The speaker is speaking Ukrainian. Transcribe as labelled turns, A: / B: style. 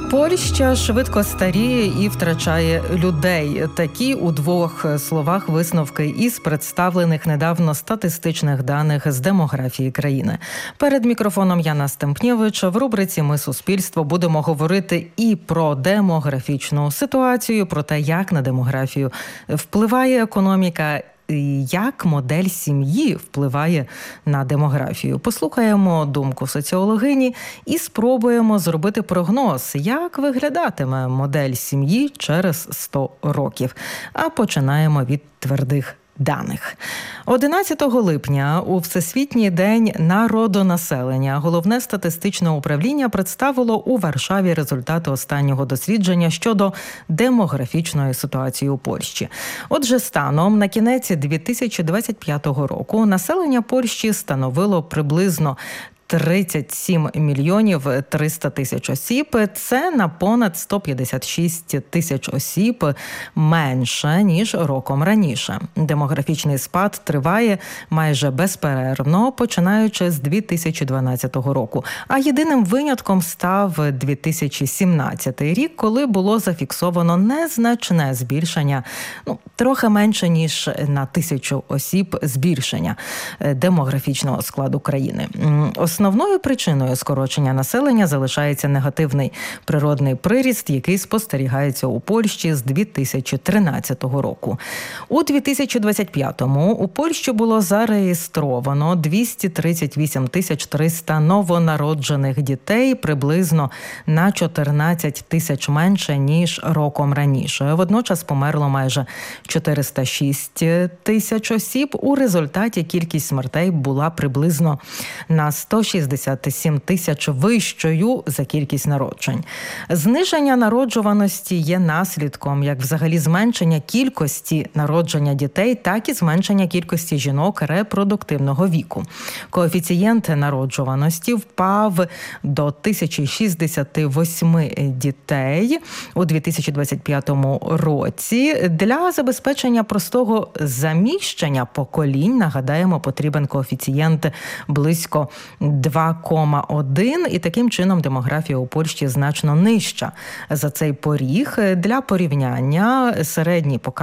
A: Польща швидко старіє і втрачає людей. Такі у двох словах висновки із представлених недавно статистичних даних з демографії країни. Перед мікрофоном Яна Стемпнєвич. В рубриці «Ми суспільство» будемо говорити і про демографічну ситуацію, про те, як на демографію впливає економіка, як модель сім'ї впливає на демографію. Послухаємо думку соціологині і спробуємо зробити прогноз, як виглядатиме модель сім'ї через 100 років. А починаємо від твердих даних. 11 липня у Всесвітній день народонаселення Головне статистичне управління представило у Варшаві результати останнього дослідження щодо демографічної ситуації у Польщі. Отже, станом на кінець 2025 року населення Польщі становило приблизно 37 мільйонів 300 тисяч осіб. Це на понад 156 тисяч осіб менше, ніж роком раніше. Демографічний спад триває майже безперервно, починаючи з 2012 року. А єдиним винятком став 2017 рік, коли було зафіксовано незначне збільшення, трохи менше, ніж на 1000 осіб збільшення демографічного складу країни. Основною причиною скорочення населення залишається негативний природний приріст, який спостерігається у Польщі з 2013 року. У 2025-му у Польщі було зареєстровано 238 300 новонароджених дітей, приблизно на 14 тисяч менше, ніж роком раніше. Водночас померло майже 406 тисяч осіб. У результаті кількість смертей була приблизно на 167 тисяч вищою за кількість народжень. Зниження народжуваності є наслідком як взагалі зменшення кількості народження дітей, так і зменшення кількості жінок репродуктивного віку. Коефіцієнт народжуваності впав до 1068 дітей у 2025 році. Для забезпечення простого заміщення поколінь, нагадаємо, потрібен коефіцієнт близько 2,1, і таким чином демографія у Польщі значно нижча за цей поріг. Для порівняння середній показник